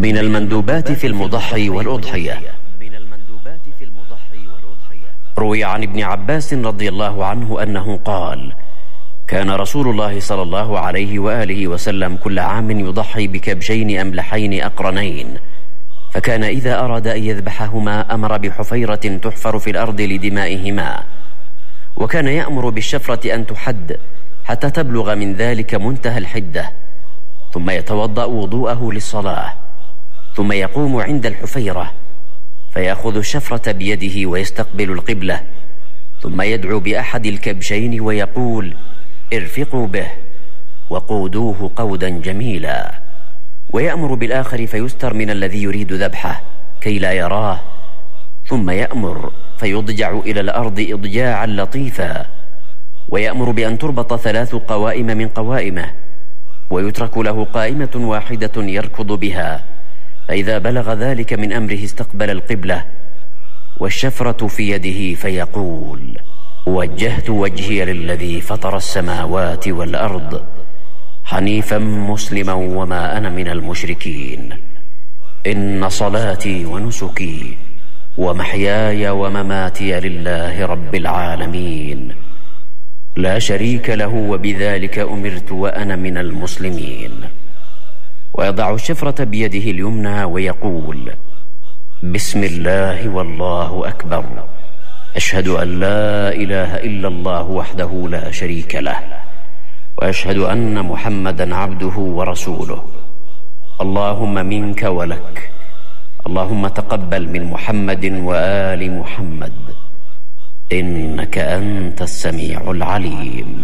من المندوبات في المضحي والأضحية. روي عن ابن عباس رضي الله عنه أنه قال: كان رسول الله صلى الله عليه وآله وسلم كل عام يضحي بكبشين أملحين أقرنين، فكان إذا أراد أن يذبحهما أمر بحفيرة تحفر في الأرض لدمائهما، وكان يأمر بالشفرة أن تحد حتى تبلغ من ذلك منتهى الحدة، ثم يتوضأ وضوءه للصلاة، ثم يقوم عند الحفيرة فيأخذ الشفرة بيده ويستقبل القبلة، ثم يدعو بأحد الكبشين ويقول: ارفقوا به وقودوه قودا جميلا، ويأمر بالآخر فيستر من الذي يريد ذبحه كي لا يراه، ثم يأمر فيضجع إلى الأرض إضجاعا لطيفا، ويأمر بأن تربط 3 قوائم من قوائمه، ويترك له قائمة واحدة يركض بها، فإذا بلغ ذلك من أمره استقبل القبلة والشفرة في يده فيقول: وجهت وجهي للذي فطر السماوات والأرض حنيفا مسلما وما أنا من المشركين، إن صلاتي ونسكي ومحياي ومماتي لله رب العالمين لا شريك له وبذلك أمرت وأنا من المسلمين. ويضع الشفرة بيده اليمنى ويقول: بسم الله والله أكبر، أشهد أن لا إله إلا الله وحده لا شريك له، وأشهد أن محمدا عبده ورسوله، اللهم منك ولك، اللهم تقبل من محمد وآل محمد، إنك أنت السميع العليم.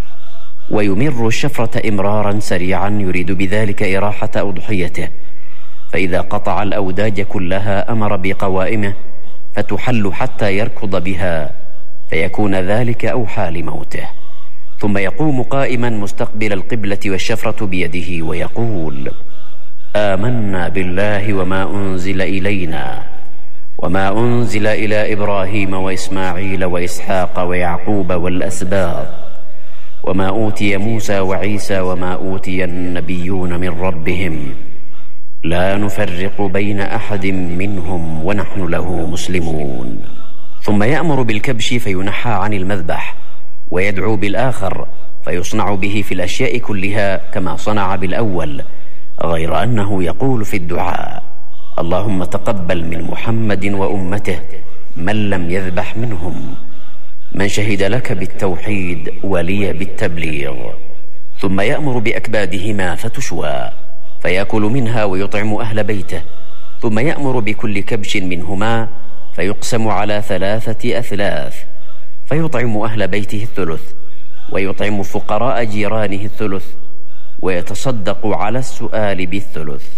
ويمر الشفرة إمرارا سريعا يريد بذلك إراحة أضحيته، فإذا قطع الأوداج كلها أمر بقوائمه فتحل حتى يركض بها، فيكون ذلك أوحى لموته، ثم يقوم قائما مستقبل القبلة والشفرة بيده ويقول: آمنا بالله وما أنزل إلينا وما أنزل إلى إبراهيم وإسماعيل وإسحاق ويعقوب والأسباط وما أوتي موسى وعيسى وما أوتي النبيون من ربهم لا نفرق بين أحد منهم ونحن له مسلمون. ثم يأمر بالكبش فينحى عن المذبح، ويدعو بالآخر فيصنع به في الأشياء كلها كما صنع بالأول، غير أنه يقول في الدعاء: اللهم تقبل من محمد وأمته من لم يذبح منهم، من شهد لك بالتوحيد ولي بالتبليغ. ثم يأمر بأكبادهما فتشوى، فيأكل منها ويطعم أهل بيته، ثم يأمر بكل كبش منهما فيقسم على 3 أثلاث، فيطعم أهل بيته الثلث، ويطعم فقراء جيرانه الثلث، ويتصدق على السؤال بالثلث.